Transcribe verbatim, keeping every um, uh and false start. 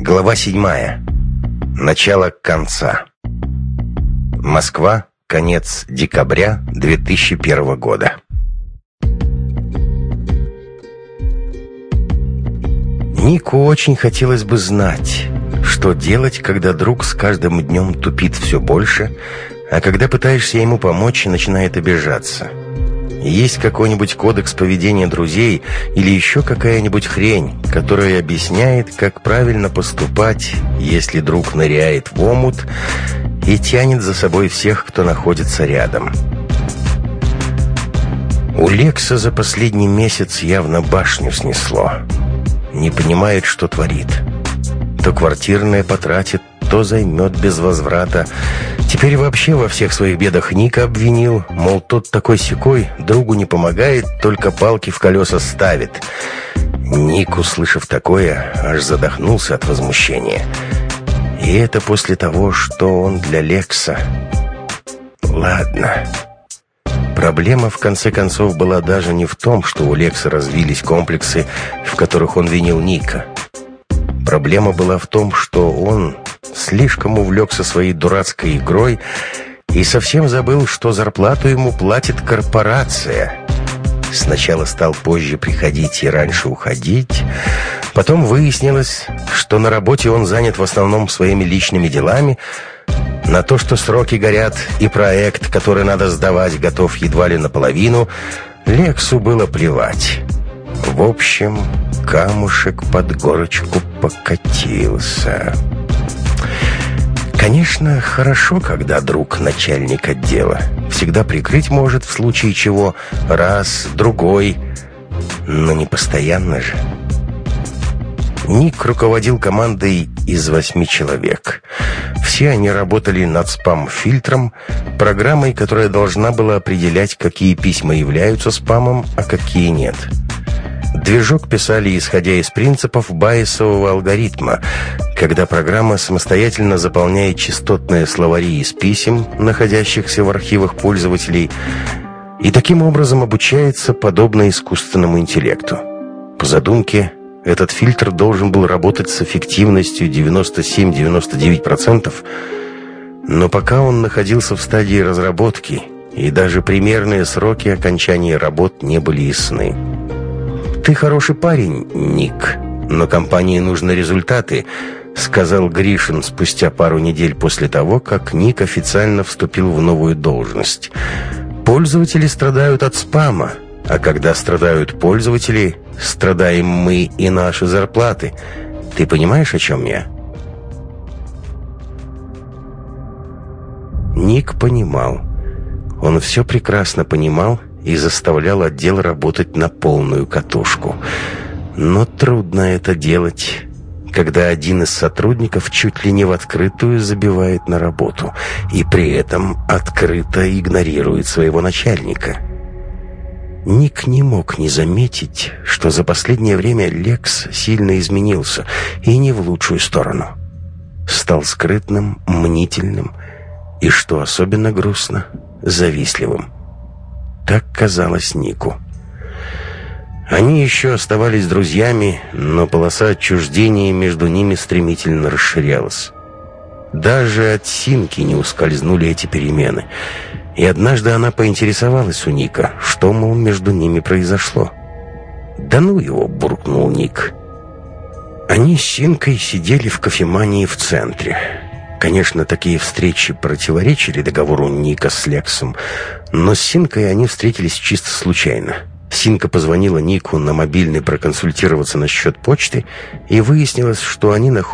Глава седьмая. Начало конца. Москва. Конец декабря две тысячи первого года. Нику очень хотелось бы знать, что делать, когда друг с каждым днем тупит все больше, а когда пытаешься ему помочь, начинает обижаться. Есть какой-нибудь кодекс поведения друзей или еще какая-нибудь хрень, которая объясняет, как правильно поступать, если друг ныряет в омут и тянет за собой всех, кто находится рядом. У Лекса за последний месяц явно башню снесло. Не понимает, что творит. То квартирное потратит, то займет без возврата. Теперь вообще во всех своих бедах Ника обвинил, мол, тот такой-сякой, другу не помогает, только палки в колеса ставит. Ник, услышав такое, аж задохнулся от возмущения. И это после того, что он для Лекса. Ладно. Проблема, в конце концов, была даже не в том, что у Лекса развились комплексы, в которых он винил Ника. Проблема была в том, что он слишком увлекся своей дурацкой игрой и совсем забыл, что зарплату ему платит корпорация. Сначала стал позже приходить и раньше уходить. Потом выяснилось, что на работе он занят в основном своими личными делами. На то, что сроки горят и проект, который надо сдавать, готов едва ли наполовину, Лексу было плевать. В общем, камушек под горочку покатился. Конечно, хорошо, когда друг начальник отдела. Всегда прикрыть может, в случае чего, раз, другой. Но не постоянно же. Ник руководил командой из восьми человек. Все они работали над спам-фильтром, программой, которая должна была определять, какие письма являются спамом, а какие нет. Движок писали, исходя из принципов байесового алгоритма, когда программа самостоятельно заполняет частотные словари из писем, находящихся в архивах пользователей, и таким образом обучается подобно искусственному интеллекту. По задумке, этот фильтр должен был работать с эффективностью девяносто семь - девяносто девять процентов, но пока он находился в стадии разработки, и даже примерные сроки окончания работ не были ясны. «Ты хороший парень, Ник, но компании нужны результаты», — сказал Гришин спустя пару недель после того, как Ник официально вступил в новую должность. «Пользователи страдают от спама, а когда страдают пользователи, страдаем мы и наши зарплаты. Ты понимаешь, о чем я?» Ник понимал. Он все прекрасно понимал и заставлял отдел работать на полную катушку. Но трудно это делать, когда один из сотрудников чуть ли не в открытую забивает на работу и при этом открыто игнорирует своего начальника. Ник не мог не заметить, что за последнее время Лекс сильно изменился, и не в лучшую сторону. Стал скрытным, мнительным и, что особенно грустно, завистливым. Так казалось Нику. Они еще оставались друзьями, но полоса отчуждения между ними стремительно расширялась. Даже от Синки не ускользнули эти перемены. И однажды она поинтересовалась у Ника, что, мол, между ними произошло. «Да ну его!» — буркнул Ник. Они с Синкой сидели в кофемании в центре. Конечно, такие встречи противоречили договору Ника с Лексом, но с Синкой они встретились чисто случайно. Синка позвонила Нику на мобильный проконсультироваться насчет почты, и выяснилось, что они находятся